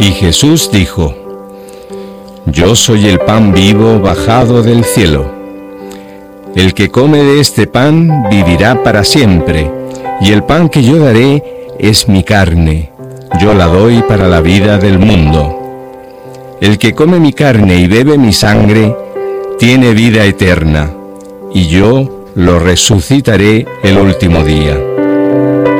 Y Jesús dijo: Yo soy el pan vivo bajado del cielo. El que come de este pan vivirá para siempre, y el pan que yo daré es mi carne. Yo la doy para la vida del mundo. El que come mi carne y bebe mi sangre, tiene vida eterna, y yo lo resucitaré el último día.